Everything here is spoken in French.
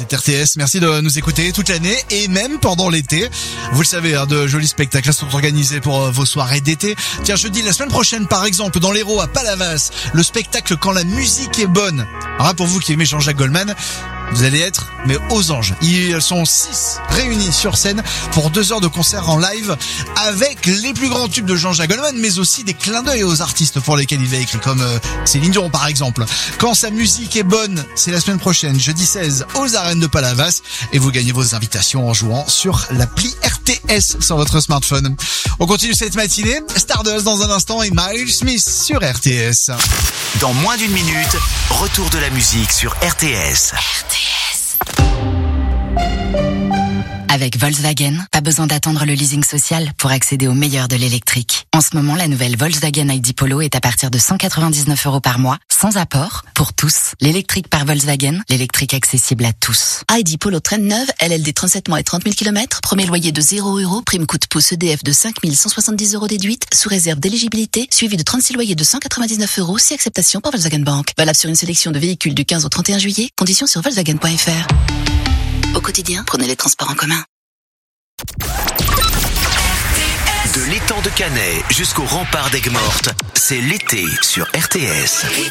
c'est RTS. Merci de nous écouter toute l'année et même pendant l'été. Vous le savez, de jolis spectacles sont organisés pour vos soirées d'été. Tiens, jeudi, la semaine prochaine, par exemple, dans l'Hérault à Palavas, le spectacle Quand la musique est bonne. Alors là, pour vous qui aimez Jean-Jacques Goldman, vous allez être, mais aux anges. Ils sont 6 réunis sur scène pour 2 heures de concert en live avec les plus grands tubes de Jean-Jacques Goldman, mais aussi des clins d'œil aux artistes pour lesquels il va écrire, comme Céline Dion par exemple. Quand sa musique est bonne, c'est la semaine prochaine, jeudi 16, aux arènes de Palavas, et vous gagnez vos invitations en jouant sur l'appli RTS sur votre smartphone. On continue cette matinée, Stardust dans un instant et Miles Smith sur RTS. Dans moins d'une minute, retour de la musique sur RTS. Avec Volkswagen, pas besoin d'attendre le leasing social pour accéder au meilleur de l'électrique. En ce moment, la nouvelle Volkswagen ID Polo est à partir de 199 € par mois, sans apport, pour tous. L'électrique par Volkswagen, l'électrique accessible à tous. ID Polo traîne neuve, LLD 37 mois et 30 000 km, premier loyer de 0 €, prime coup de pouce EDF de 5 170 € déduite, sous réserve d'éligibilité, suivi de 36 loyers de 199 € si acceptation par Volkswagen Bank. Valable sur une sélection de véhicules du 15 au 31 juillet, conditions sur Volkswagen.fr. Au quotidien, prenez les transports en commun. De l'étang de Canet jusqu'au rempart d'Aigues-Mortes, c'est l'été sur RTS.